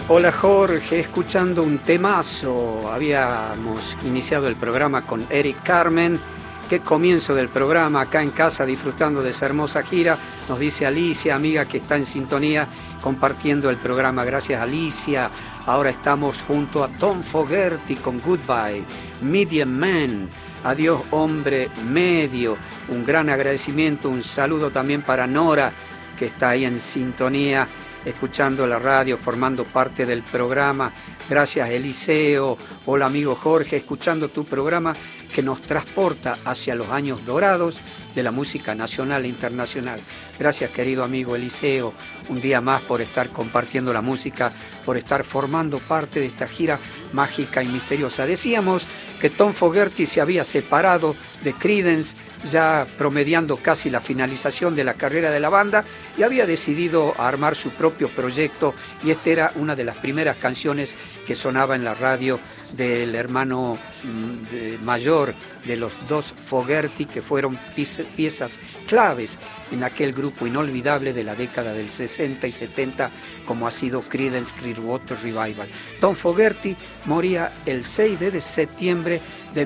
Hola Jorge, escuchando un temazo. Habíamos iniciado el programa con Eric Carmen. Qué comienzo del programa acá en casa, disfrutando de esa hermosa gira. Nos dice Alicia, amiga que está en sintonía, compartiendo el programa. Gracias Alicia. Ahora estamos junto a Tom Fogerty con Goodbye, Medium Man, Adiós Hombre Medio. Un gran agradecimiento, un saludo también para Nora, que está ahí en sintonía, escuchando la radio, formando parte del programa. Gracias Eliseo. Hola amigo Jorge, escuchando tu programa que nos transporta hacia los años dorados de la música nacional e internacional. Gracias querido amigo Eliseo, un día más por estar compartiendo la música, por estar formando parte de esta gira mágica y misteriosa. Decíamos que Tom Fogerty se había separado de Creedence, ya promediando casi la finalización de la carrera de la banda, y había decidido armar su propio proyecto, y esta era una de las primeras canciones que sonaba en la radio del hermano mayor de los dos Fogerty, que fueron piezas claves en aquel grupo inolvidable de la década del 60 y 70, como ha sido Creedence Clearwater Revival. Tom Fogerty moría el 6 de septiembre de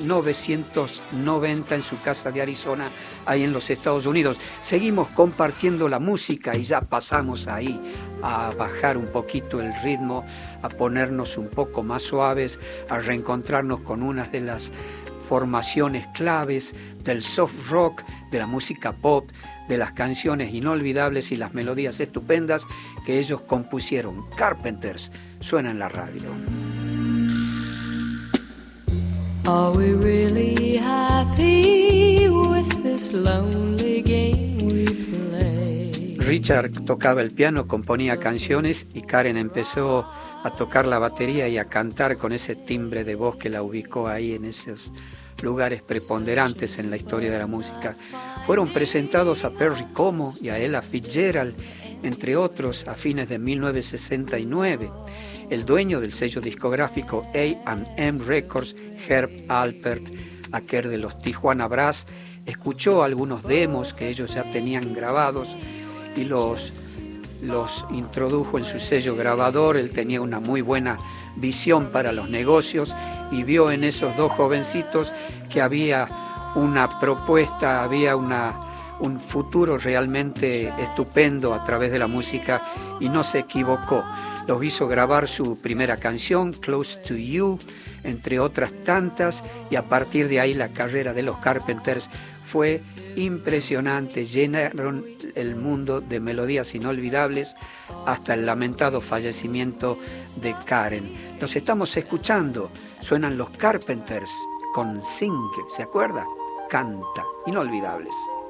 1990 en su casa de Arizona, ahí en los Estados Unidos. Seguimos compartiendo la música y ya pasamos ahí a bajar un poquito el ritmo, a ponernos un poco más suaves, a reencontrarnos con unas de las formaciones claves del soft rock, de la música pop, de las canciones inolvidables y las melodías estupendas que ellos compusieron. Carpenters suena en la radio. Are we really happy with this lonely game we play? Richard tocaba el piano, componía canciones y Karen empezó a tocar la batería y a cantar con ese timbre de voz que la ubicó ahí en esos lugares preponderantes en la historia de la música. Fueron presentados a Perry Como y a Ella Fitzgerald, entre otros, a fines de 1969. El dueño del sello discográfico A&M Records, Herb Alpert, aquel de los Tijuana Brass, escuchó algunos demos que ellos ya tenían grabados y los introdujo en su sello grabador. Él tenía una muy buena visión para los negocios y vio en esos dos jovencitos que había una propuesta, había un futuro realmente estupendo a través de la música, y no se equivocó. Los hizo grabar su primera canción, Close to You, entre otras tantas, y a partir de ahí la carrera de los Carpenters fue impresionante. Llenaron el mundo de melodías inolvidables hasta el lamentado fallecimiento de Karen. Los estamos escuchando, suenan los Carpenters con Sing, ¿se acuerda? Canta, inolvidables.